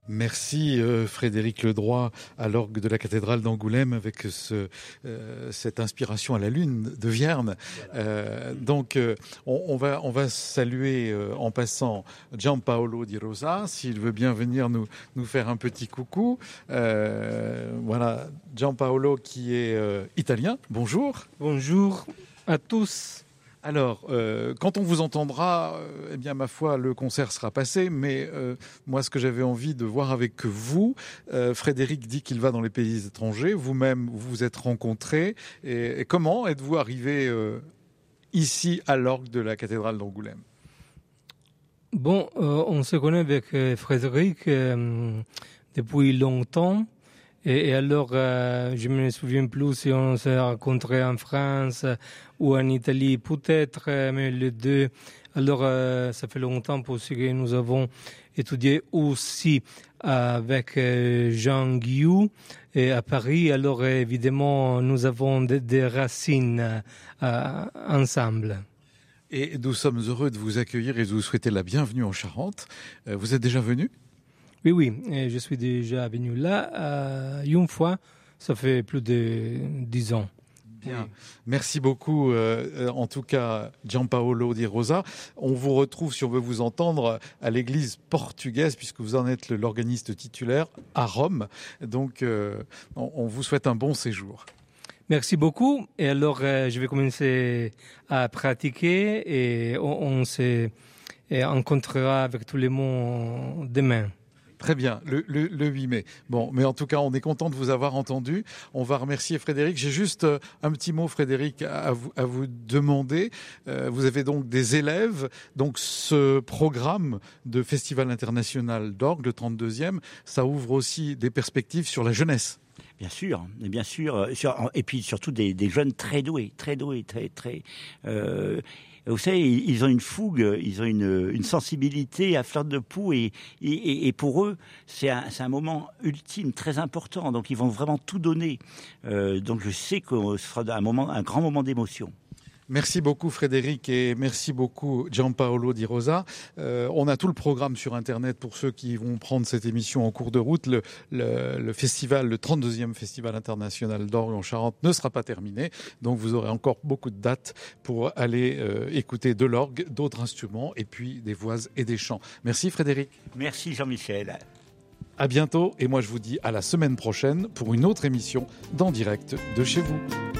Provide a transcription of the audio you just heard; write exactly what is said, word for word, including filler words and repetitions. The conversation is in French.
Merci euh, Frédéric Ledroit à l'orgue de la cathédrale d'Angoulême avec ce, euh, cette inspiration à la lune de Vierne. Euh, donc euh, on, on, va, on va saluer euh, en passant Giampaolo Di Rosa, s'il veut bien venir nous, nous faire un petit coucou. Euh, voilà, Giampaolo qui est euh, italien. Bonjour. Bonjour à tous. Alors, euh, quand on vous entendra, euh, eh bien, ma foi, le concert sera passé. Mais euh, moi, ce que j'avais envie de voir avec vous, euh, Frédéric dit qu'il va dans les pays étrangers. Vous-même, vous vous êtes rencontrés. Et, et comment êtes-vous arrivé euh, ici, à l'orgue de la cathédrale d'Angoulême ? Bon, euh, on se connaît avec euh, Frédéric euh, depuis longtemps. Et, et alors, euh, je me souviens plus si on s'est rencontrés en France ou en Italie, peut-être, mais les deux. Alors, euh, ça fait longtemps parce que nous avons étudié aussi avec euh, Jean Guillou et à Paris. Alors, évidemment, nous avons des, des racines euh, ensemble. Et nous sommes heureux de vous accueillir et de vous souhaiter la bienvenue en Charente. Euh, vous êtes déjà venu ? Oui, oui, et je suis déjà venu là euh, une fois, ça fait plus de dix ans. Bien, oui. Merci beaucoup, euh, en tout cas, Giampaolo Di Rosa. On vous retrouve, si on veut vous entendre, à l'église portugaise, puisque vous en êtes l'organiste titulaire à Rome. Donc, euh, on, on vous souhaite un bon séjour. Merci beaucoup. Et alors, euh, je vais commencer à pratiquer et on, on se rencontrera avec tous les mots demain. Très bien, le, le, le huit mai. Bon, mais en tout cas, on est content de vous avoir entendu. On va remercier Frédéric. J'ai juste un petit mot, Frédéric, à vous, à vous demander. Euh, vous avez donc des élèves. Donc, ce programme de Festival international d'orgue, le trente-deuxième, ça ouvre aussi des perspectives sur la jeunesse. Bien sûr, et bien sûr, et puis surtout des, des jeunes très doués, très doués, très très. Euh, vous savez, ils ont une fougue, ils ont une, une sensibilité à fleur de peau, et, et, et pour eux, c'est un, c'est un moment ultime, très important. Donc ils vont vraiment tout donner. Euh, donc je sais que ce sera un moment, un grand moment d'émotion. Merci beaucoup Frédéric et merci beaucoup Giampaolo Di Rosa. Euh, on a tout le programme sur Internet pour ceux qui vont prendre cette émission en cours de route. Le, le, le festival, le trente-deuxième Festival international d'orgue en Charente ne sera pas terminé. Donc vous aurez encore beaucoup de dates pour aller euh, écouter de l'orgue, d'autres instruments et puis des voix et des chants. Merci Frédéric. Merci Jean-Michel. À bientôt et moi je vous dis à la semaine prochaine pour une autre émission d'En Direct de chez vous.